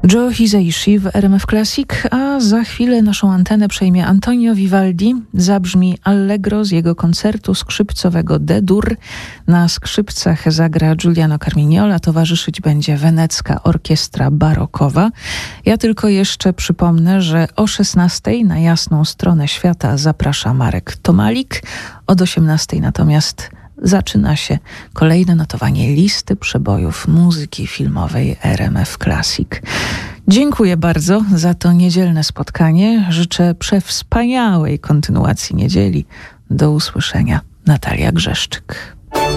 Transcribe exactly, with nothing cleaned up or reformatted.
Joe Hisaishi w R M F Classic, a za chwilę naszą antenę przejmie Antonio Vivaldi. Zabrzmi Allegro z jego koncertu skrzypcowego D-dur. Na skrzypcach zagra Giuliano Carmignola, towarzyszyć będzie wenecka orkiestra barokowa. Ja tylko jeszcze przypomnę, że o szesnastej na Jasną Stronę Świata zaprasza Marek Tomalik, od osiemnastej natomiast zaczyna się kolejne notowanie listy przebojów muzyki filmowej R M F Classic. Dziękuję bardzo za to niedzielne spotkanie. Życzę przewspaniałej kontynuacji niedzieli. Do usłyszenia. Natalia Grzeszczyk.